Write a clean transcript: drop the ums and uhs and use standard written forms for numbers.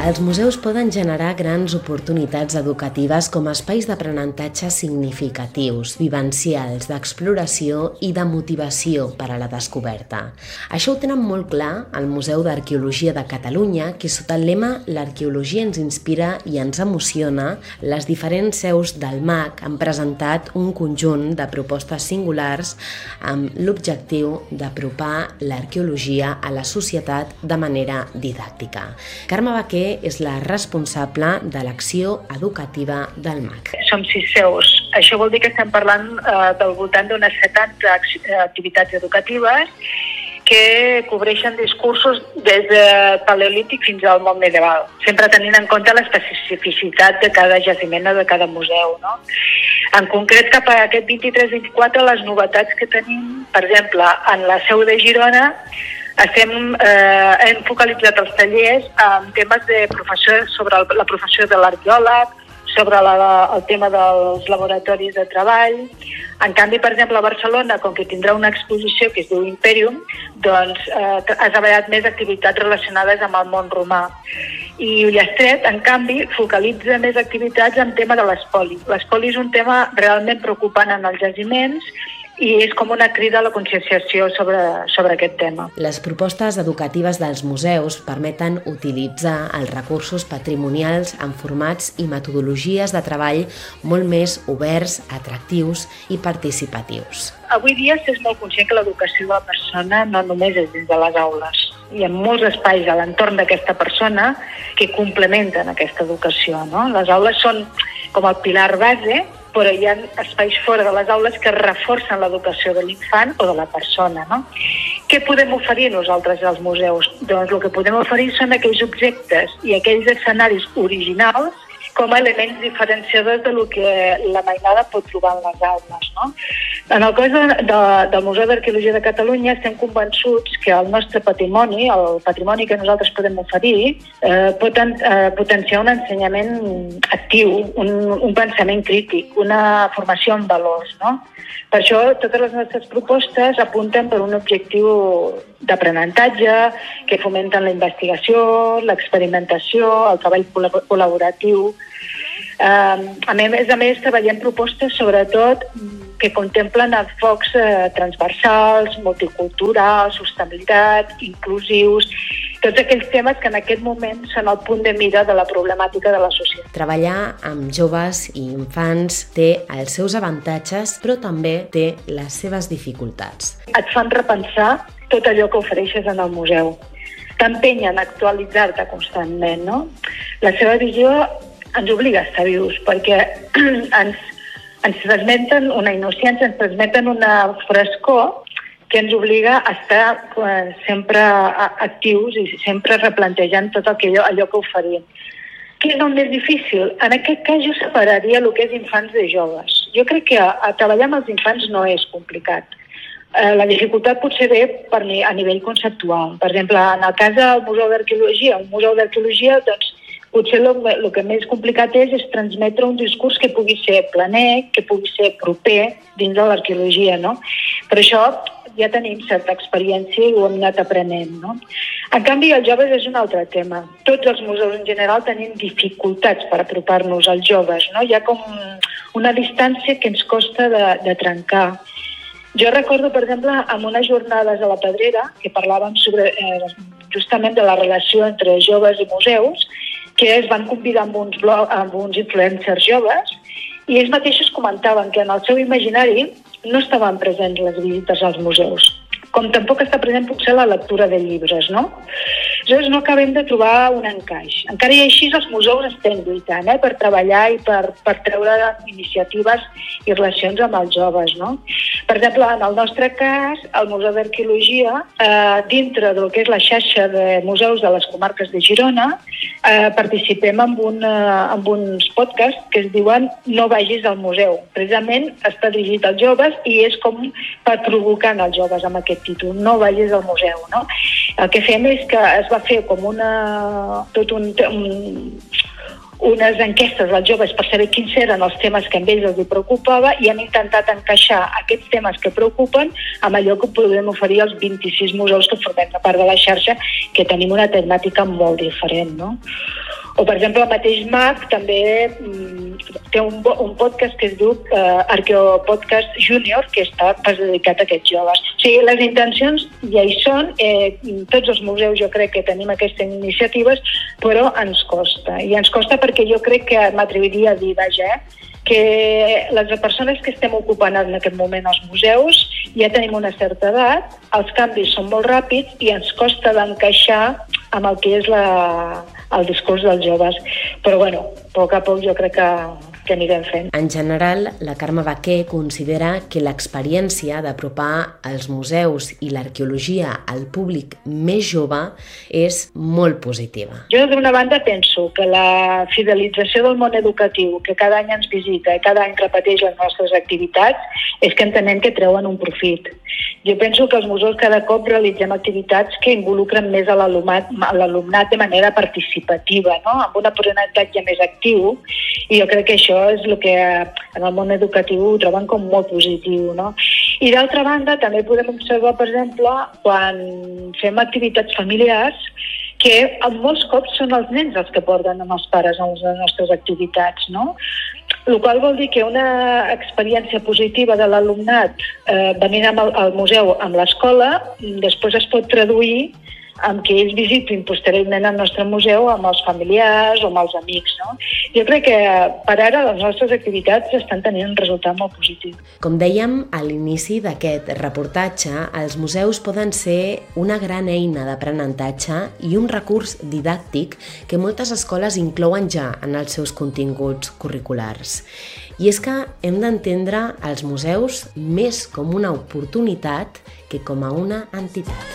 Els museus poden generar grans oportunitats educatives com a espais d'aprenentatge significatius, vivencials, d'exploració i de motivació per a la descoberta. Això ho tenen molt clar al Museu d'Arqueologia de Catalunya, que sota el lema «L'arqueologia ens inspira i ens emociona», les diferents seus del MAC han presentat un conjunt de propostes singulars amb l'objectiu d'apropar l'arqueologia a la societat de manera didàctica. Carme Baquer és la responsable de l'acció educativa del MAC. Som 6 seus. Això vol dir que estem parlant del voltant d'unes 70 activitats educatives que cobreixen discursos des de paleolític fins al món medieval, sempre tenint en compte l'especificitat de cada jaciment o de cada museu, no? En concret, cap a aquest 23-24, les novetats que tenim, per exemple, en la seu de Girona, hem focalitzat els tallers en temes de professió, sobre la professió de l'arqueòleg, sobre el tema dels laboratoris de treball. En canvi, per exemple, a Barcelona, com que tindrà una exposició que es diu Imperium, doncs ha treballat més activitats relacionades amb el món romà. I Ullastret, en canvi, focalitza més activitats en tema de l'espoli. L'espoli és un tema realment preocupant en els jaciments i és com una crida a la conscienciació sobre aquest tema. Les propostes educatives dels museus permeten utilitzar els recursos patrimonials en formats i metodologies de treball molt més oberts, atractius i participatius. Avui dia s'és molt conscient que l'educació de la persona no només és dins de les aules. Hi ha molts espais a l'entorn d'aquesta persona que complementen aquesta educació, no? Les aules són com el pilar base, però hi ha espais fora de les aules que reforcen l'educació de l'infant o de la persona, no? Què podem oferir nosaltres als museus? Doncs el que podem oferir són aquells objectes i aquells escenaris originals com a elements diferenciadors del que la mainada pot trobar en les aules, no? En el cas del Museu d'Arqueologia de Catalunya estem convençuts que el nostre patrimoni, el patrimoni que nosaltres podem oferir, pot potenciar un ensenyament actiu, un pensament crític, una formació en valors, no? Per això totes les nostres propostes apunten per un objectiu d'aprenentatge que fomenten la investigació, l'experimentació, el treball col·laboratiu. A més, treballem propostes sobretot que contemplen enfocs transversals, multiculturals, sostenibilitat, inclusius, tots aquells temes que en aquest moment són el punt de mira de la problemàtica de la societat. Treballar amb joves i infants té els seus avantatges, però també té les seves dificultats. Et fan repensar tot allò que ofereixes en el museu. T'empenyen a actualitzar-te constantment, no? La seva visió ens obliga a estar vius, perquè ens transmeten una innocència, ens transmeten una frescor que ens obliga a estar sempre actius i sempre replantejant tot allò que oferim. Què és el més difícil? En aquest cas jo separaria el que és infants de joves. Jo crec que treballar amb els infants no és complicat. La dificultat potser ve a nivell conceptual. Per exemple, en el cas del Museu d'Arqueologia, doncs, potser el que més complicat és transmetre un discurs que pugui ser planer, que pugui ser proper dins de l'arqueologia, no? Per això ja tenim certa experiència i ho hem anat aprenent, no? En canvi, els joves és un altre tema. Tots els museus en general tenim dificultats per apropar-nos als joves, no? Hi ha com una distància que ens costa de trencar. Jo recordo, per exemple, en unes jornades a la Pedrera, que parlàvem justament de la relació entre joves i museus, que es van convidar amb uns influencers joves, i ells mateixos comentaven que en el seu imaginari no estaven presents les visites als museus, com tampoc està present potser la lectura de llibres, no? Aleshores no acabem de trobar un encaix. Encara i així els museus estem lluitant per treballar i per treure iniciatives i relacions amb els joves, no? Per exemple, en el nostre cas, el Museu d'Arqueologia, dintre del que és la xarxa de museus de les comarques de Girona, participem en uns podcasts que es diuen No vagis al museu. Precisament està dirigit als joves i és com per provocar els joves amb aquest títol, No vagis al museu, no? El que fem és que es va fer com unes enquestes als joves per saber quins eren els temes que a ells els preocupava i hem intentat encaixar aquests temes que preocupen amb allò que podem oferir als 26 museus que formem part de la xarxa, que tenim una temàtica molt diferent, no? O, per exemple, el mateix MAC també té un podcast que es diu Arqueopodcast Júnior, que està dedicat a aquests joves. O sigui, les intencions ja hi són, tots els museus jo crec que tenim aquestes iniciatives, però ens costa. I ens costa perquè jo crec que m'atreviria a dir, vaja, que les persones que estem ocupant en aquest moment als museus ja tenim una certa edat, els canvis són molt ràpids i ens costa d'encaixar amb el que és el discurs dels joves. Però, bueno, a poc a poc jo crec que anirem fent. En general, la Carme Baquer considera que l'experiència d'apropar els museus i l'arqueologia al públic més jove és molt positiva. Jo, d'una banda, penso que la fidelització del món educatiu, que cada any ens visita i cada any repeteix les nostres activitats, és que entenem que treuen un profit. Jo penso que els museus cada cop realitzem activitats que involucren més a l'alumnat de manera participativa, no? Amb un aprenentatge més actiu, i jo crec que això és el que en el món educatiu ho troben com molt positiu, no? I d'altra banda també podem observar, per exemple, quan fem activitats familiars, que molts cops són els nens els que porten amb els pares a les nostres activitats, no? El qual vol dir que una experiència positiva de l'alumnat venint al museu amb l'escola després es pot traduir amb que ells visitin posteriorment el nostre museu amb els familiars o amb els amics, no? Jo crec que per ara les nostres activitats estan tenint un resultat molt positiu. Com dèiem a l'inici d'aquest reportatge, els museus poden ser una gran eina d'aprenentatge i un recurs didàctic que moltes escoles inclouen ja en els seus continguts curriculars. I és que hem d'entendre els museus més com una oportunitat que com a una entitat.